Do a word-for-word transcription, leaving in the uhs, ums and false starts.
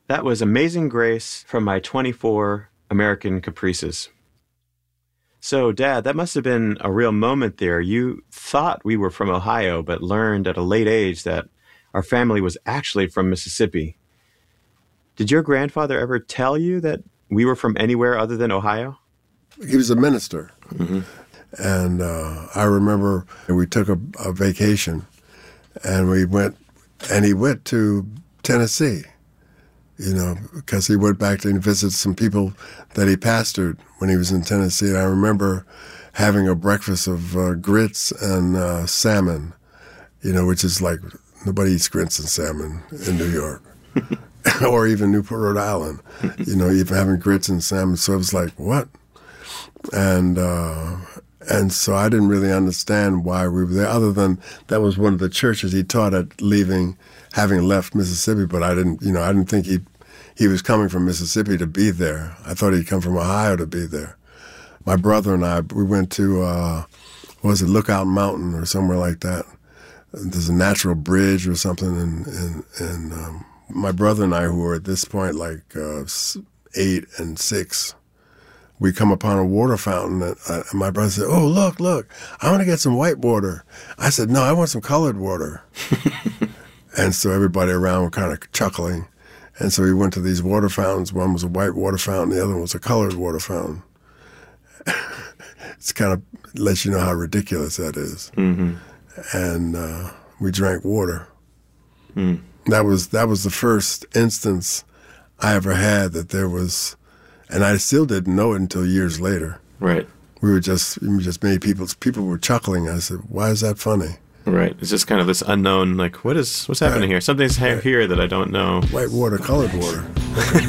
That was Amazing Grace from my twenty-four American Caprices. So, Dad, that must have been a real moment there. You thought we were from Ohio, but learned at a late age that our family was actually from Mississippi. Did your grandfather ever tell you that we were from anywhere other than Ohio? He was a minister. Mm-hmm. And uh, I remember we took a, a vacation, and we went, and he went to Tennessee, you know, because he went back to visit some people that he pastored when he was in Tennessee. And I remember having a breakfast of uh, grits and uh, salmon, you know, which is like, nobody eats grits and salmon in New York. Or even Newport, Rhode Island, you know, even having grits and salmon. So it was like, what? And uh, and so I didn't really understand why we were there, other than that was one of the churches he taught at leaving, having left Mississippi. But I didn't, you know, I didn't think he he was coming from Mississippi to be there. I thought he'd come from Ohio to be there. My brother and I, we went to, uh, what was it, Lookout Mountain or somewhere like that. There's a natural bridge or something, and and, and um, my brother and I, who were at this point like uh, eight and six, we come upon a water fountain, and, uh, and my brother said, "Oh, look, look, I want to get some white water." I said, "No, I want some colored water." And so everybody around were kind of chuckling. And so we went to these water fountains. One was a white water fountain, the other one was a colored water fountain. It's kind of lets you know how ridiculous that is. Mm-hmm. And uh, we drank water. Mm. That was that was the first instance I ever had that there was, and I still didn't know it until years later. Right. We were just we just made people people were chuckling. I said, "Why is that funny?" Right. It's just kind of this unknown, like, what is what's happening Right. here? Something's ha- Right. here that I don't know. White water, colored water.